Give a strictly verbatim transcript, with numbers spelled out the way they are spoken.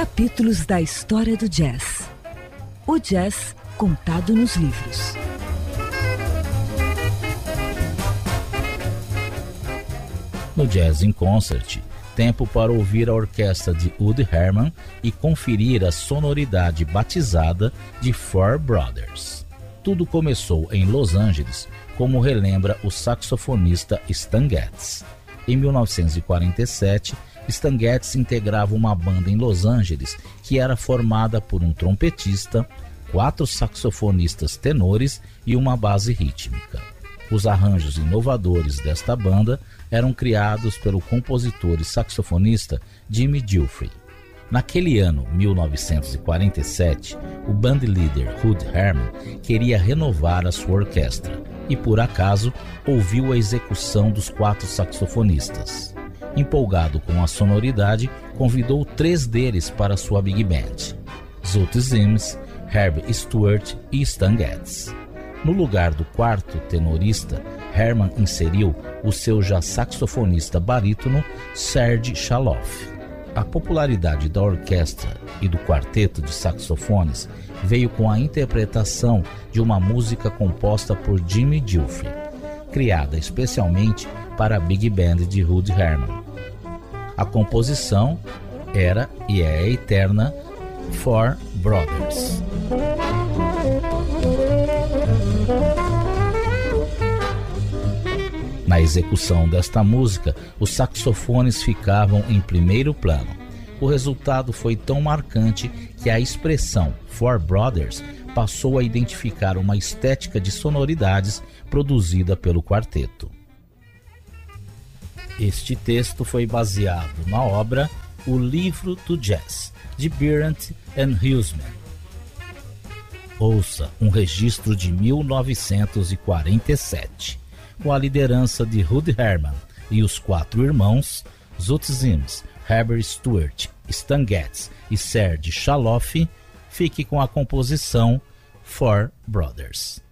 Capítulos da história do jazz. O jazz contado nos livros. No Jazz in Concert, tempo para ouvir a orquestra de Woody Herman e conferir a sonoridade batizada de Four Brothers. Tudo começou em Los Angeles, como relembra o saxofonista Stan Getz. Em mil novecentos e quarenta e sete, Stan Getz integrava uma banda em Los Angeles que era formada por um trompetista, quatro saxofonistas tenores e uma base rítmica. Os arranjos inovadores desta banda eram criados pelo compositor e saxofonista Jimmy Giuffre. Naquele ano, mil novecentos e quarenta e sete, o bandleader Woody Herman queria renovar a sua orquestra e, por acaso, ouviu a execução dos quatro saxofonistas. Empolgado com a sonoridade, convidou três deles para sua big band: Zoot Sims, Herb Stewart e Stan Getz. No lugar do quarto tenorista, Herman inseriu o seu já saxofonista barítono Serge Chaloff. A popularidade da orquestra e do quarteto de saxofones veio com a interpretação de uma música composta por Jimmy Giuffre, criada especialmente para a big band de Woody Herman. A composição era e é a eterna Four Brothers. Na execução desta música, os saxofones ficavam em primeiro plano. O resultado foi tão marcante que a expressão Four Brothers passou a identificar uma estética de sonoridades produzida pelo quarteto. Este texto foi baseado na obra O Livro do Jazz, de Berendt and Huseman. Ouça um registro de mil novecentos e quarenta e sete, com a liderança de Woody Herman e os quatro irmãos, Zoot Sims, Herbert Stewart, Stan Getz e Serge Chaloff. Fique com a composição Four Brothers.